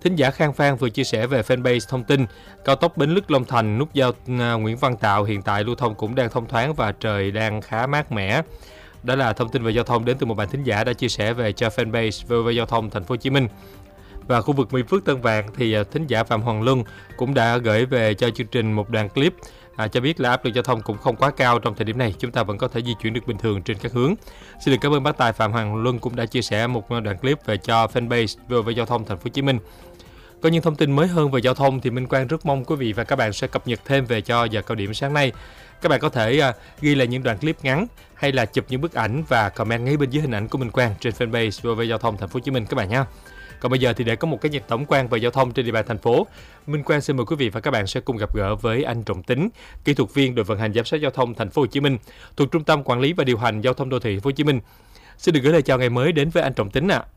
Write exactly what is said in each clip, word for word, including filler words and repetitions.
Thính giả Khang Phan vừa chia sẻ về fanpage thông tin cao tốc Bến Lức Long Thành, nút giao Nguyễn Văn Tạo hiện tại lưu thông cũng đang thông thoáng và trời đang khá mát mẻ. Đó là thông tin về giao thông đến từ một bạn thính giả đã chia sẻ về cho fanpage vê o vê Giao thông Thành phố Hồ Chí Minh. Và khu vực Mỹ Phước Tân Vàng thì thính giả Phạm Hoàng Luân cũng đã gửi về cho chương trình một đoạn clip à, cho biết là áp lực giao thông cũng không quá cao trong thời điểm này, chúng ta vẫn có thể di chuyển được bình thường trên các hướng. Xin được cảm ơn bác tài Phạm Hoàng Luân cũng đã chia sẻ một đoạn clip về cho fanpage vê o vê Giao thông Thành phố Hồ Chí Minh. Có những thông tin mới hơn về giao thông thì Minh Quang rất mong quý vị và các bạn sẽ cập nhật thêm về cho giờ cao điểm sáng nay. Các bạn có thể uh, ghi lại những đoạn clip ngắn hay là chụp những bức ảnh và comment ngay bên dưới hình ảnh của Minh Quang trên fanpage vê o vê Giao thông Thành phố Hồ Chí Minh các bạn nhé. Còn bây giờ thì để có một cái nhìn tổng quan về giao thông trên địa bàn thành phố, Minh Quang xin mời quý vị và các bạn sẽ cùng gặp gỡ với anh Trọng Tính, kỹ thuật viên đội vận hành giám sát giao thông Thành phố Hồ Chí Minh thuộc Trung tâm Quản lý và Điều hành Giao thông Đô thị Thành phố Hồ Chí Minh. Xin được gửi lời chào ngày mới đến với anh Trọng Tính ạ.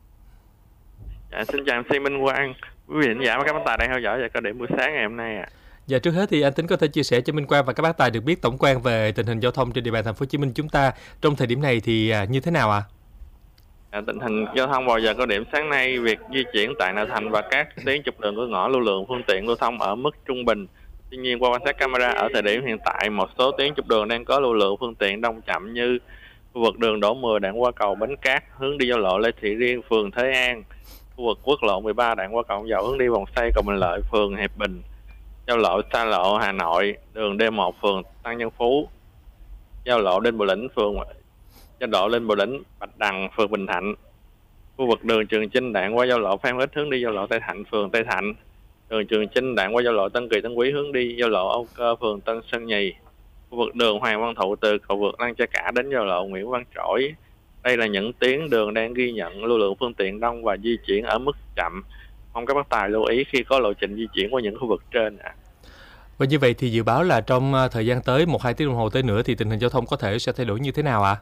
À. Dạ, xin chào em xê Minh Quang, quý vị khán giả và các bác tài đang theo dõi giờ cao điểm buổi sáng ngày hôm nay ạ. À. Dạ, trước hết thì anh Tính có thể chia sẻ cho Minh Quang và các bác tài được biết tổng quan về tình hình giao thông trên địa bàn Thành phố Hồ Chí Minh chúng ta trong thời điểm này thì như thế nào ạ? À? À, tình hình giao thông vào giờ cao điểm sáng nay, việc di chuyển tại nội thành và các tuyến trục đường cửa ngõ lưu lượng phương tiện lưu thông ở mức trung bình. Tuy nhiên qua quan sát camera ở thời điểm hiện tại, một số tuyến trục đường đang có lưu lượng phương tiện đông chậm như khu vực đường Đỗ mười đoạn qua cầu Bến Cát hướng đi giao lộ Lê Thị Riêng phường Thới An, khu vực quốc lộ mười ba đoạn qua cầu Dầu hướng đi vòng xoay cầu Bình Lợi phường Hiệp Bình, giao lộ xa lộ Hà Nội đường D một phường Tăng Nhân Phú, giao lộ Đinh Bộ Lĩnh phường giao lộ Lên Bờ Lĩnh Bạch Đằng phường Bình Thạnh, khu vực đường Trường Chinh đoạn qua giao lộ Phan Thiết hướng đi giao lộ Tây Thạnh phường Tây Thạnh, đường Trường Chinh đoạn qua giao lộ Tân Kỳ Tân Quý hướng đi giao lộ Âu Cơ phường Tân Sơn Nhì, khu vực đường Hoàng Văn Thụ từ cầu vượt Lăng Cha Cả đến giao lộ Nguyễn Văn Trỗi. Đây là những tuyến đường đang ghi nhận lưu lượng phương tiện đông và di chuyển ở mức chậm. Mong các bác tài lưu ý khi có lộ trình di chuyển qua những khu vực trên ạ. À. Và như vậy thì dự báo là trong thời gian tới một hai tiếng đồng hồ tới nữa thì tình hình giao thông có thể sẽ thay đổi như thế nào ạ? À?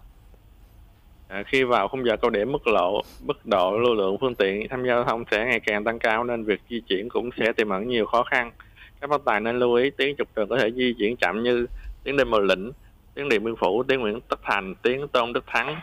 À, khi vào khung giờ cao điểm, mức lộ mức độ lưu lượng phương tiện tham gia giao thông sẽ ngày càng tăng cao nên việc di chuyển cũng sẽ tiềm ẩn nhiều khó khăn. Các bác tài nên lưu ý tuyến trục đường có thể di chuyển chậm như tuyến Đinh Bộ Lĩnh, tuyến Điện Biên Phủ, tuyến Nguyễn Tất Thành, tuyến Tôn Đức Thắng,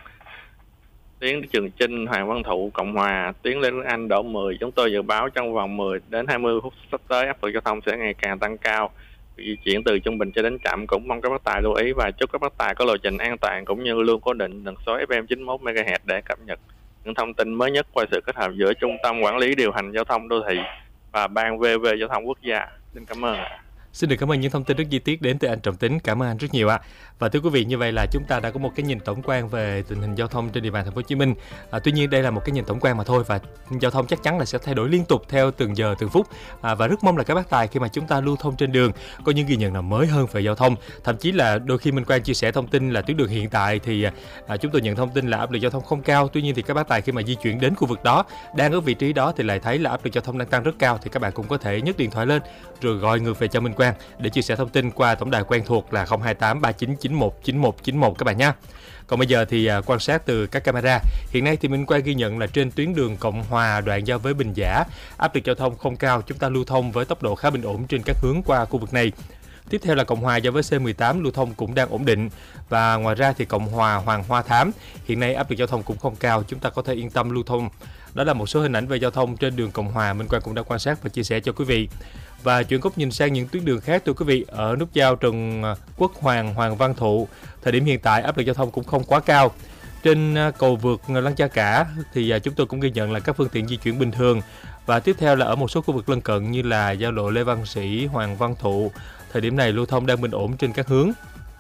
tuyến Trường Chinh, Hoàng Văn Thụ, Cộng Hòa, tuyến Lê Đức Anh, Đỗ mười. Chúng tôi dự báo trong vòng mười đến hai mươi phút sắp tới áp lực giao thông sẽ ngày càng tăng cao. Việc di chuyển từ trung bình cho đến chậm cũng mong các bác tài lưu ý và chúc các bác tài có lộ trình an toàn cũng như luôn cố định tần số ép em chín mươi mốt mê ga héc để cập nhật những thông tin mới nhất qua sự kết hợp giữa Trung tâm Quản lý Điều hành Giao thông Đô thị và Ban vê o vê Giao thông Quốc gia. Xin cảm ơn. Xin được cảm ơn những thông tin rất chi tiết đến từ anh Trọng Tính. Cảm ơn anh rất nhiều ạ. Và thưa quý vị, như vậy là chúng ta đã có một cái nhìn tổng quan về tình hình giao thông trên địa bàn Thành phố Hồ Chí Minh. À, tuy nhiên đây là một cái nhìn tổng quan mà thôi và giao thông chắc chắn là sẽ thay đổi liên tục theo từng giờ từng phút. À, và rất mong là các bác tài khi mà chúng ta lưu thông trên đường có những ghi nhận nào mới hơn về giao thông. Thậm chí là đôi khi Minh Quang chia sẻ thông tin là tuyến đường hiện tại thì à, chúng tôi nhận thông tin là áp lực giao thông không cao. Tuy nhiên thì các bác tài khi mà di chuyển đến khu vực đó, đang ở vị trí đó thì lại thấy là áp lực giao thông đang tăng rất cao thì các bạn cũng có thể nhấc điện thoại lên rồi gọi ngược về cho Minh Quang để chia sẻ thông tin qua tổng đài quen thuộc là không hai tám ba chín chín một chín một chín một các bạn nhé. Còn bây giờ thì quan sát từ các camera. Hiện nay thì Minh Quang ghi nhận là trên tuyến đường Cộng Hòa đoạn giao với Bình Giả, áp lực giao thông không cao, chúng ta lưu thông với tốc độ khá bình ổn trên các hướng qua khu vực này. Tiếp theo là Cộng Hòa giao với C mười tám lưu thông cũng đang ổn định. Và ngoài ra thì Cộng Hòa Hoàng Hoa Thám hiện nay áp lực giao thông cũng không cao, chúng ta có thể yên tâm lưu thông. Đó là một số hình ảnh về giao thông trên đường Cộng Hòa Minh Quang cũng đã quan sát và chia sẻ cho quý vị. Và chuyển góc nhìn sang những tuyến đường khác thưa quý vị, ở nút giao Trần Quốc Hoàng Hoàng Văn Thụ, thời điểm hiện tại áp lực giao thông cũng không quá cao. Trên cầu vượt Lăng Cha Cả thì chúng tôi cũng ghi nhận là các phương tiện di chuyển bình thường. Và tiếp theo là ở một số khu vực lân cận như là giao lộ Lê Văn Sĩ, Hoàng Văn Thụ, thời điểm này lưu thông đang bình ổn trên các hướng.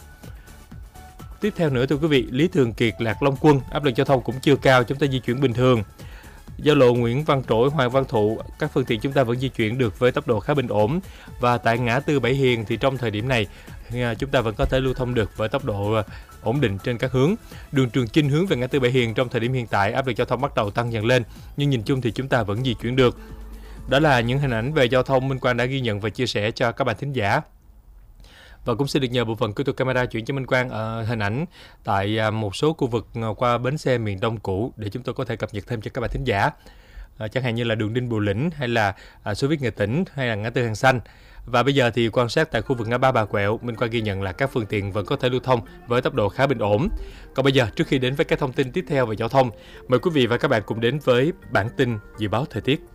Tiếp theo nữa thưa quý vị, Lý Thường Kiệt, Lạc Long Quân, áp lực giao thông cũng chưa cao, chúng ta di chuyển bình thường. Giao lộ Nguyễn Văn Trỗi, Hoàng Văn Thụ, các phương tiện chúng ta vẫn di chuyển được với tốc độ khá bình ổn. Và tại ngã tư Bảy Hiền thì trong thời điểm này chúng ta vẫn có thể lưu thông được với tốc độ ổn định trên các hướng. Đường Trường Chinh hướng về ngã tư Bảy Hiền trong thời điểm hiện tại áp lực giao thông bắt đầu tăng dần lên, nhưng nhìn chung thì chúng ta vẫn di chuyển được. Đó là những hình ảnh về giao thông Minh Quang đã ghi nhận và chia sẻ cho các bạn thính giả. Và cũng xin được nhờ bộ phận kỹ thuật camera chuyển cho Minh Quang uh, hình ảnh tại uh, một số khu vực uh, qua bến xe miền Đông cũ để chúng tôi có thể cập nhật thêm cho các bạn thính giả. Uh, chẳng hạn như là đường Đinh Bộ Lĩnh hay là uh, Xô Viết Nghệ Tĩnh hay là ngã tư Hàng Xanh. Và bây giờ thì quan sát tại khu vực ngã ba Bà Quẹo, Minh Quang ghi nhận là các phương tiện vẫn có thể lưu thông với tốc độ khá bình ổn. Còn bây giờ, trước khi đến với các thông tin tiếp theo về giao thông, mời quý vị và các bạn cùng đến với bản tin dự báo thời tiết.